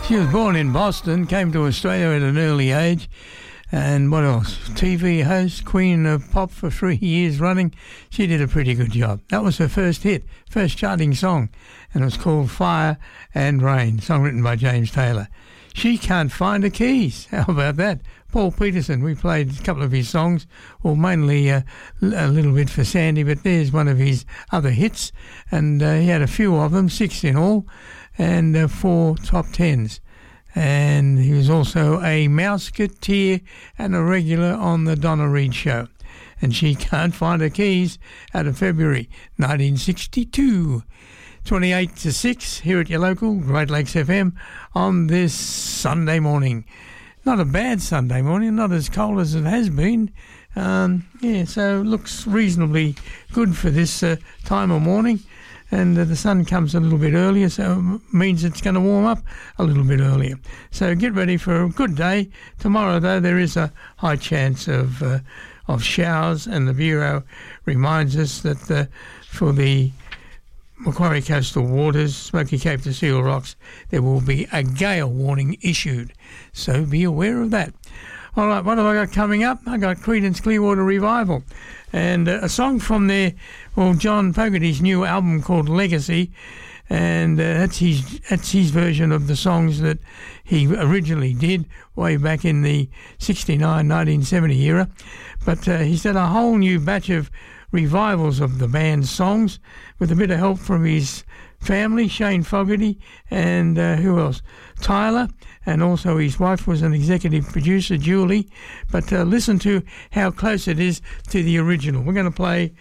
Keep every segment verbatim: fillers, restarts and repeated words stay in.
She was born in Boston, came to Australia at an early age, and what else? T V host, Queen of Pop for three years running. She did a pretty good job. That was her first hit, first charting song, and it was called Fire and Rain, song written by James Taylor. She Can't Find the Keys. How about that? Paul Peterson, we played a couple of his songs, or mainly uh, a little bit for Sandy, but there's one of his other hits, and uh, he had a few of them, six in all, and uh, four top tens. And he was also a Mouseketeer and a regular on the Donna Reed Show. And She Can't Find Her Keys out of February nineteen sixty-two. twenty-eight to six here at your local Great Lakes F M on this Sunday morning. Not a bad Sunday morning, not as cold as it has been. Um, yeah, so looks reasonably good for this uh, time of morning. And uh, the sun comes a little bit earlier, so it means it's going to warm up a little bit earlier. So get ready for a good day. Tomorrow, though, there is a high chance of uh, of showers, and the Bureau reminds us that uh, for the Macquarie Coastal Waters, Smoky Cape to Seal Rocks, there will be a gale warning issued. So be aware of that. All right, what have I got coming up? I got Creedence Clearwater Revival, and uh, a song from their, well, John Fogerty's new album called Legacy, and uh, that's his that's his version of the songs that he originally did way back in the sixty-nine nineteen seventy era. But uh, he's done a whole new batch of revivals of the band's songs with a bit of help from his family, Shane Fogerty, and uh, who else? Tyler, and also his wife was an executive producer, Julie. But uh, listen to how close it is to the original. We're going to play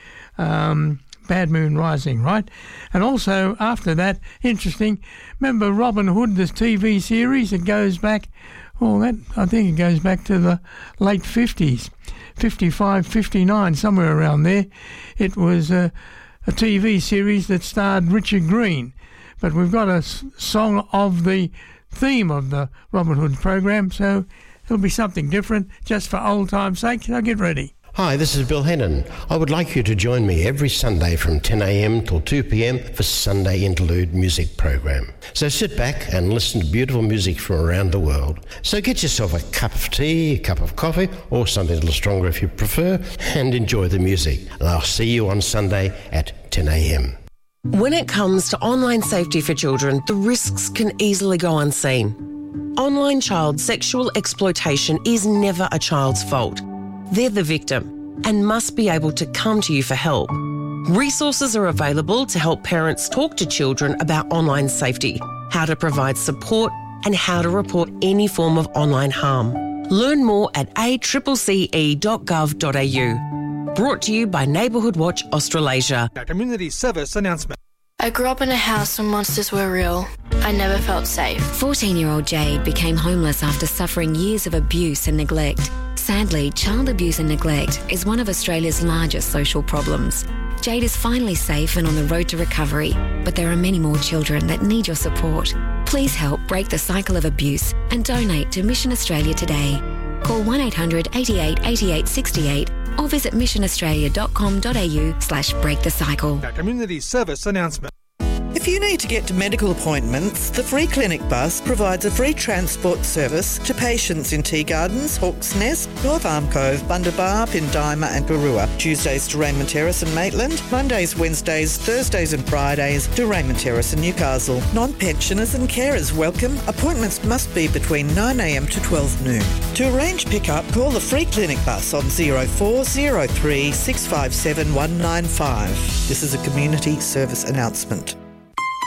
um, Bad Moon Rising, right? And also, after that, interesting, remember Robin Hood, this T V series? It goes back, oh, that I think it goes back to the late fifties, fifty-five, fifty-nine, somewhere around there. It was uh, a T V series that starred Richard Green. But we've got a s- song of the theme of the Robin Hood program, so it'll be something different just for old time's sake. So get ready. Hi, this is Bill Hennon. I would like you to join me every Sunday from ten a.m. till two p.m. for Sunday Interlude music program. So sit back and listen to beautiful music from around the world. So get yourself a cup of tea, a cup of coffee, or something a little stronger if you prefer, and enjoy the music. And I'll see you on Sunday at ten a.m. When it comes to online safety for children, the risks can easily go unseen. Online child sexual exploitation is never a child's fault. They're the victim and must be able to come to you for help. Resources are available to help parents talk to children about online safety, how to provide support, and how to report any form of online harm. Learn more at a c c c e dot gov dot a u. Brought to you by Neighbourhood Watch Australasia. A community service announcement. I grew up in a house where monsters were real. I never felt safe. fourteen-year-old Jade became homeless after suffering years of abuse and neglect. Sadly, child abuse and neglect is one of Australia's largest social problems. Jade is finally safe and on the road to recovery, but there are many more children that need your support. Please help break the cycle of abuse and donate to Mission Australia today. Call one eight hundred eighty-eight eighty-eight sixty-eight or visit mission australia dot com dot a u slash break the cycle. A community service announcement. If you need to get to medical appointments, the Free Clinic Bus provides a free transport service to patients in Tea Gardens, Hawke's Nest, North Arm Cove, Bundabar, Pindima and Garua. Tuesdays to Raymond Terrace and Maitland. Mondays, Wednesdays, Thursdays and Fridays to Raymond Terrace and Newcastle. Non-pensioners and carers welcome. Appointments must be between nine a.m. to twelve noon. To arrange pick-up, call the Free Clinic Bus on zero four zero three six five seven one nine five. This is a community service announcement.